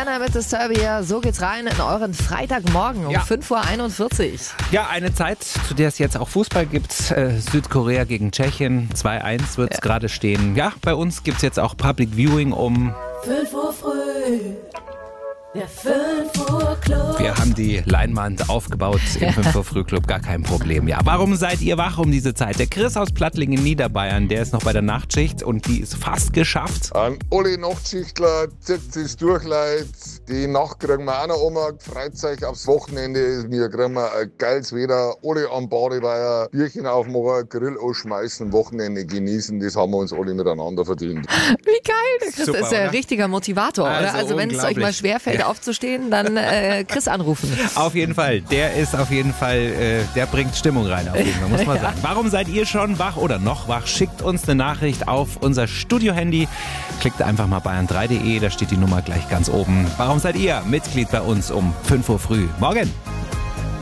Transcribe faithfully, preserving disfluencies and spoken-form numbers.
Nirvana mit Disturbia. So geht's rein in euren Freitagmorgen um Ja. fünf Uhr einundvierzig. Ja, eine Zeit, zu der es jetzt auch Fußball gibt. Äh, Südkorea gegen Tschechien. zwei eins wird es Ja. gerade stehen. Ja, bei uns gibt es jetzt auch Public Viewing um... fünf Uhr früh. Der fünf Uhr Club. Wir haben die Leinwand aufgebaut im fünf Uhr Frühclub, gar kein Problem. Ja, warum seid ihr wach um diese Zeit? Der Chris aus Plattling in Niederbayern, der ist noch bei der Nachtschicht und die ist fast geschafft. An alle Nachtschichtler, zieht es durch, Leute. Die Nacht kriegen wir auch noch um. Freut euch aufs Wochenende. Wir kriegen wir ein geiles Wetter. Alle am Badeweiher, Bierchen aufmachen, Grill ausschmeißen, Wochenende genießen. Das haben wir uns alle miteinander verdient. Wie geil, der Chris Super, ist ja ein oder? richtiger Motivator, oder? Also Also wenn es euch mal unglaublich. schwerfällt, aufzustehen, dann äh, Chris anrufen. Auf jeden Fall, der ist auf jeden Fall, äh, der bringt Stimmung rein, auf jeden Fall, muss man sagen. Warum seid ihr schon wach oder noch wach? Schickt uns eine Nachricht auf unser Studio-Handy. Klickt einfach mal bayern drei punkt de, da steht die Nummer gleich ganz oben. Warum seid ihr Mitglied bei uns um fünf Uhr früh? Morgen!